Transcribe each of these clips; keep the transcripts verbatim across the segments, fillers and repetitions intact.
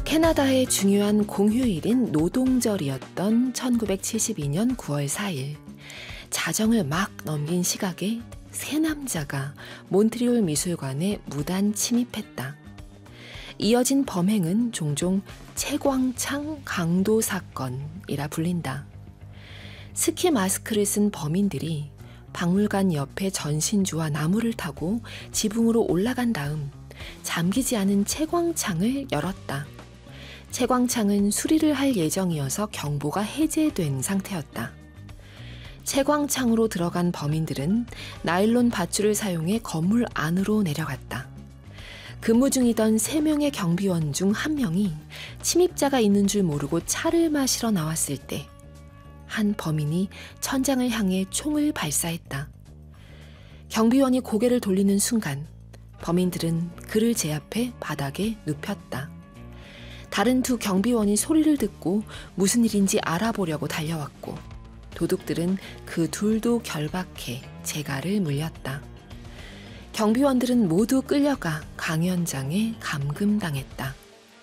캐나다의 중요한 공휴일인 노동절이었던 천구백칠십이 년 구월 사일, 자정을 막 넘긴 시각에 세 남자가 몬트리올 미술관에 무단 침입했다. 이어진 범행은 종종 채광창 강도 사건이라 불린다. 스키 마스크를 쓴 범인들이 박물관 옆에 전신주와 나무를 타고 지붕으로 올라간 다음 잠기지 않은 채광창을 열었다. 채광창은 수리를 할 예정이어서 경보가 해제된 상태였다. 채광창으로 들어간 범인들은 나일론 밧줄을 사용해 건물 안으로 내려갔다. 근무 중이던 세 명의 경비원 중 한 명이 침입자가 있는 줄 모르고 차를 마시러 나왔을 때 한 범인이 천장을 향해 총을 발사했다. 경비원이 고개를 돌리는 순간 범인들은 그를 제압해 바닥에 눕혔다. 다른 두 경비원이 소리를 듣고 무슨 일인지 알아보려고 달려왔고 도둑들은 그 둘도 결박해 재갈을 물렸다. 경비원들은 모두 끌려가 강연장에 감금당했다.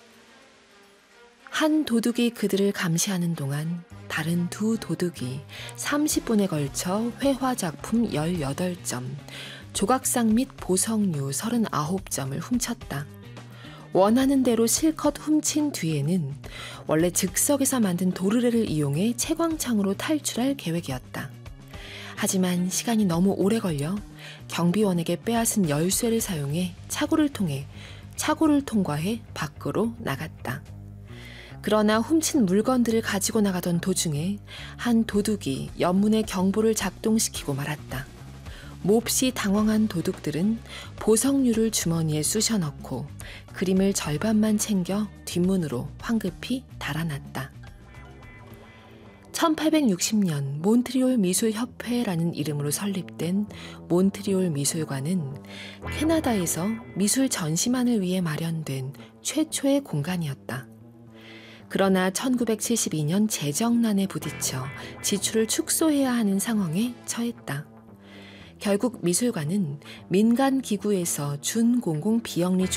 한 도둑이 그들을 감시하는 동안 다른 두 도둑이 삼십 분에 걸쳐 회화작품 열여덟 점, 조각상 및 보석류 서른아홉 점을 훔쳤다. 원하는 대로 실컷 훔친 뒤에는 원래 즉석에서 만든 도르래를 이용해 채광창으로 탈출할 계획이었다. 하지만 시간이 너무 오래 걸려 경비원에게 빼앗은 열쇠를 사용해 차고를 통해 차고를 통과해 밖으로 나갔다. 그러나 훔친 물건들을 가지고 나가던 도중에 한 도둑이 연문의 경보를 작동시키고 말았다. 몹시 당황한 도둑들은 보석류를 주머니에 쑤셔 넣고 그림을 절반만 챙겨 뒷문으로 황급히 달아났다. 천팔백육십 년 몬트리올 미술협회라는 이름으로 설립된 몬트리올 미술관은 캐나다에서 미술 전시만을 위해 마련된 최초의 공간이었다. 그러나 천구백칠십이 년 재정난에 부딪혀 지출을 축소해야 하는 상황에 처했다. 결국 미술관은 민간 기구에서 준공공 비영리